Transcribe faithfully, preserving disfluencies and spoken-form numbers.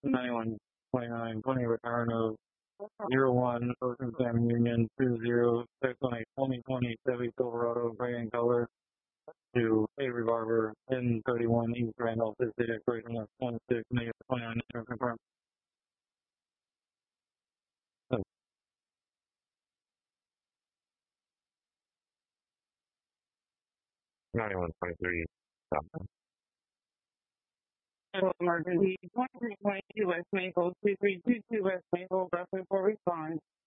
ninety-one twenty-nine twenty return of zero one Ocean Salmon Union two zero six on a twenty twenty Chevy Silverado gray in color to Avery Barber in thirty-one East Randolph, City State expiration of twenty-six negative twenty-nine insurance confirmed. ninety-one twenty-three South. Emergency twenty-three twenty-two West Maple, two three two two West Maple, roughly for response.